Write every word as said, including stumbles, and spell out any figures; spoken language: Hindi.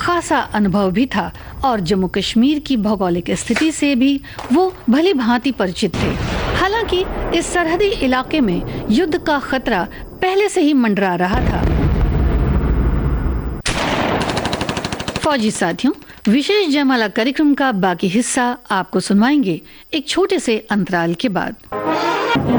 खासा अनुभव भी था और जम्मू कश्मीर की भौगोलिक स्थिति से भी वो भली भांति परिचित थे। हालांकि इस सरहदी इलाके में युद्ध का खतरा पहले से ही मंडरा रहा था। फौजी साथियों, विशेष जयमाला कार्यक्रम का बाकी हिस्सा आपको सुनवाएंगे एक छोटे से अंतराल के बाद।